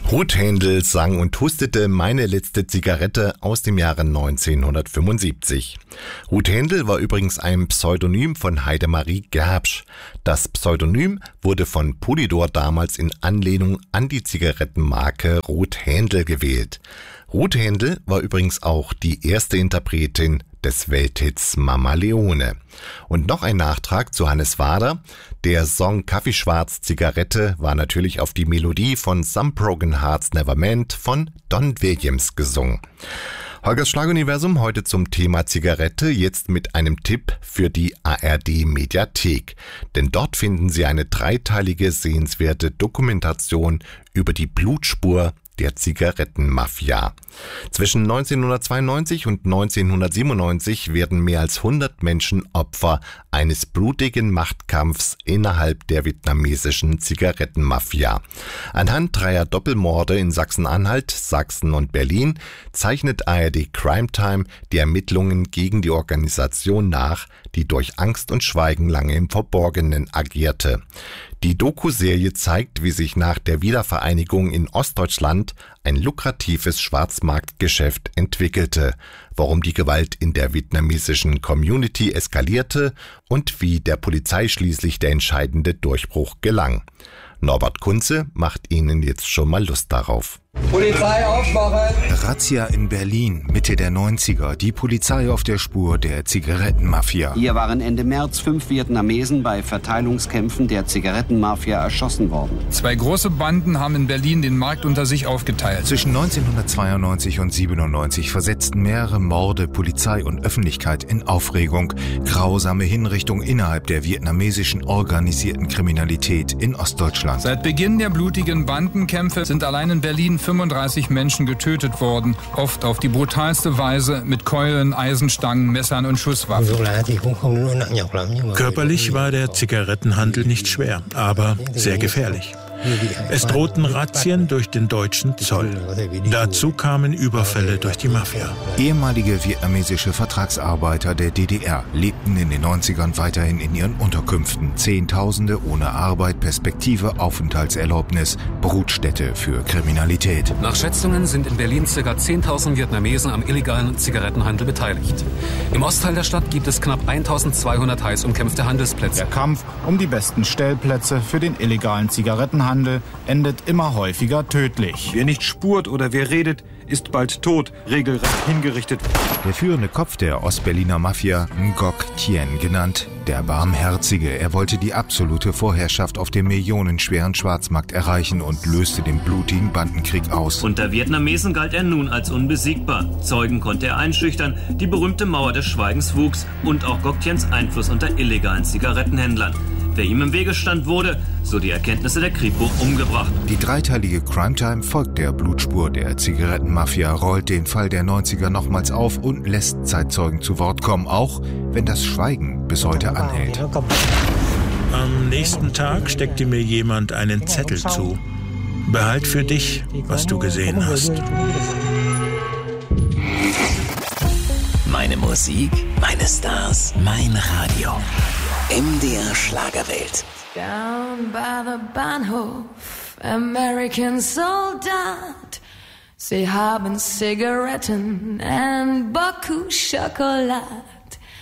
Ruth Händel sang und hustete Meine letzte Zigarette aus dem Jahre 1975. Ruth Händel war übrigens ein Pseudonym von Heidemarie Gerbsch. Das Pseudonym wurde von Polydor damals in Anlehnung an die Zigarettenmarke Ruth Händel gewählt. Ruth Händel war übrigens auch die erste Interpretin des Welthits Mama Leone. Und noch ein Nachtrag zu Hannes Wader. Der Song Kaffeeschwarz Zigarette war natürlich auf die Melodie von Some Broken Hearts Never Mend von Don Williams gesungen. Holgers Schlaguniversum heute zum Thema Zigarette, jetzt mit einem Tipp für die ARD Mediathek. Denn dort finden Sie eine dreiteilige sehenswerte Dokumentation über die Blutspur der Zigarettenmafia. Zwischen 1992 und 1997 werden mehr als 100 Menschen Opfer eines blutigen Machtkampfs innerhalb der vietnamesischen Zigarettenmafia. Anhand dreier Doppelmorde in Sachsen-Anhalt, Sachsen und Berlin zeichnet ARD Crime Time die Ermittlungen gegen die Organisation nach, die durch Angst und Schweigen lange im Verborgenen agierte. Die Doku-Serie zeigt, wie sich nach der Wiedervereinigung in Ostdeutschland ein lukratives Schwarzmarktgeschäft entwickelte, warum die Gewalt in der vietnamesischen Community eskalierte und wie der Polizei schließlich der entscheidende Durchbruch gelang. Norbert Kunze macht Ihnen jetzt schon mal Lust darauf. Polizei aufmachen! Razzia in Berlin, Mitte der 90er. Die Polizei auf der Spur der Zigarettenmafia. Hier waren Ende März 5 Vietnamesen bei Verteilungskämpfen der Zigarettenmafia erschossen worden. 2 große Banden haben in Berlin den Markt unter sich aufgeteilt. Zwischen 1992 und 97 versetzten mehrere Morde Polizei und Öffentlichkeit in Aufregung. Grausame Hinrichtung innerhalb der vietnamesischen organisierten Kriminalität in Ostdeutschland. Seit Beginn der blutigen Bandenkämpfe sind allein in Berlin 35 Menschen getötet worden, oft auf die brutalste Weise mit Keulen, Eisenstangen, Messern und Schusswaffen. Körperlich war der Zigarettenhandel nicht schwer, aber sehr gefährlich. Es drohten Razzien durch den deutschen Zoll. Dazu kamen Überfälle durch die Mafia. Ehemalige vietnamesische Vertragsarbeiter der DDR lebten in den 90ern weiterhin in ihren Unterkünften. Zehntausende ohne Arbeit, Perspektive, Aufenthaltserlaubnis, Brutstätte für Kriminalität. Nach Schätzungen sind in Berlin ca. 10.000 Vietnamesen am illegalen Zigarettenhandel beteiligt. Im Ostteil der Stadt gibt es knapp 1.200 heiß umkämpfte Handelsplätze. Der Kampf um die besten Stellplätze für den illegalen Zigarettenhandel endet immer häufiger tödlich. Wer nicht spurt oder wer redet, ist bald tot, regelrecht hingerichtet. Der führende Kopf der Ostberliner Mafia, Ngoc Thien genannt, der Barmherzige. Er wollte die absolute Vorherrschaft auf dem millionenschweren Schwarzmarkt erreichen und löste den blutigen Bandenkrieg aus. Unter Vietnamesen galt er nun als unbesiegbar. Zeugen konnte er einschüchtern, die berühmte Mauer des Schweigens wuchs und auch Ngoc Thiens Einfluss unter illegalen Zigarettenhändlern. Wer ihm im Wege stand, wurde, so die Erkenntnisse der Kripo, umgebracht. Die dreiteilige Crime Time folgt der Blutspur der Zigarettenmafia, rollt den Fall der 90er nochmals auf und lässt Zeitzeugen zu Wort kommen, auch wenn das Schweigen bis heute anhält. Am nächsten Tag steckte mir jemand einen Zettel zu. Behalt für dich, was du gesehen hast. Meine Musik, meine Stars, mein Radio. MDR Schlagerwelt. Down by the Bahnhof, American Soldat. Sie haben Zigaretten and Baku Schokolade.